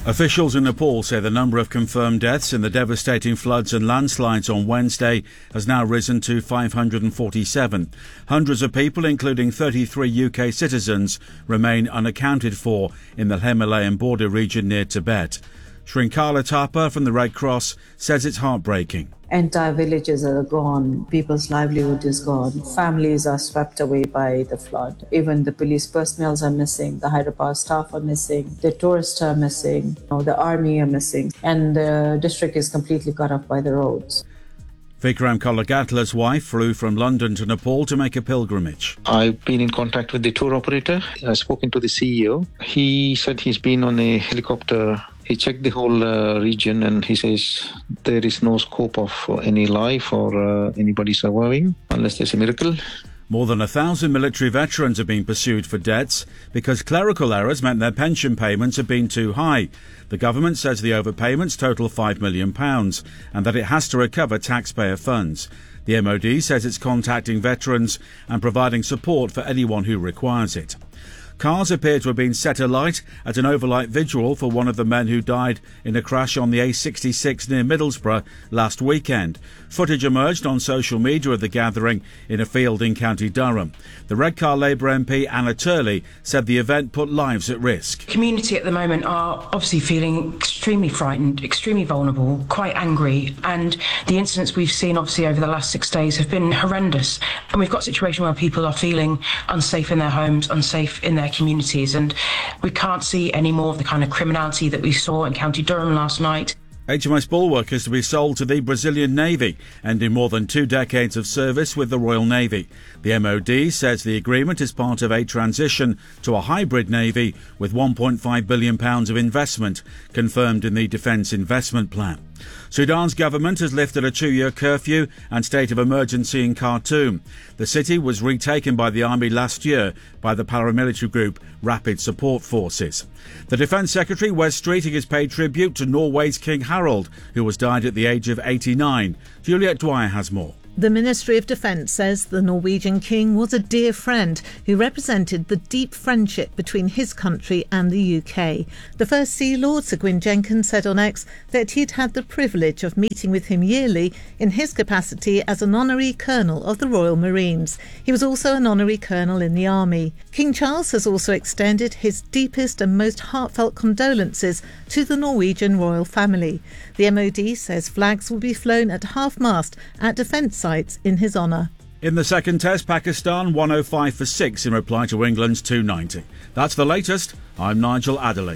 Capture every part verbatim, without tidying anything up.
Officials in Nepal say the number of confirmed deaths in the devastating floods and landslides on Wednesday has now risen to five hundred forty-seven. Hundreds of people, including thirty-three U K citizens, remain unaccounted for in the Himalayan border region near Tibet. Shrinkala Thapa from the Red Cross says it's heartbreaking. Entire villages are gone, people's livelihood is gone, families are swept away by the flood. Even the police personnel are missing, the hydropower staff are missing, the tourists are missing, you know, the army are missing, and the district is completely cut off by the roads. Vikram Kolagatla's wife flew from London to Nepal to make a pilgrimage. I've been in contact with the tour operator. I've spoken to the C E O. He said he's been on a helicopter. He checked the whole uh, region and he says there is no scope of any life or uh, anybody surviving unless there's a miracle. More than a thousand military veterans have been pursued for debts because clerical errors meant their pension payments had been too high. The government says the overpayments total five million pounds and that it has to recover taxpayer funds. The M O D says it's contacting veterans and providing support for anyone who requires it. Cars appear to have been set alight at an overnight vigil for one of the men who died in a crash on the A sixty-six near Middlesbrough last weekend. Footage emerged on social media of the gathering in a field in County Durham. The Redcar Labour M P Anna Turley said the event put lives at risk. The community at the moment are obviously feeling extremely frightened, extremely vulnerable, quite angry, and the incidents we've seen obviously over the last six days have been horrendous. And we've got a situation where people are feeling unsafe in their homes, unsafe in their communities, and we can't see any more of the kind of criminality that we saw in County Durham last night. H M S Bulwark is to be sold to the Brazilian Navy, ending more than two decades of service with the Royal Navy. The M O D says the agreement is part of a transition to a hybrid navy with one point five billion pounds of investment confirmed in the Defence Investment Plan. Sudan's government has lifted a two-year curfew and state of emergency in Khartoum. The city was retaken by the army last year by the paramilitary group Rapid Support Forces. The Defence Secretary, Wes Streeting, has paid tribute to Norway's King Harald, who has died at the age of eighty-nine. Juliet Dwyer has more. The Ministry of Defence says the Norwegian king was a dear friend who represented the deep friendship between his country and the U K. The First Sea Lord, Sir Gwyn Jenkins, said on X that he'd had the privilege of meeting with him yearly in his capacity as an honorary colonel of the Royal Marines. He was also an honorary colonel in the army. King Charles has also extended his deepest and most heartfelt condolences to the Norwegian royal family. The M O D says flags will be flown at half-mast at defence sites in his honour. In the second test, Pakistan one oh five for six in reply to England's two ninety. That's the latest. I'm Nigel Adderley.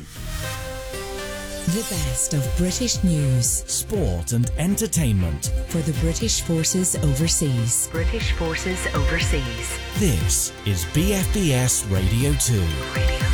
The best of British news, sport and entertainment for the British Forces Overseas. British Forces Overseas. This is B F B S Radio two. Radio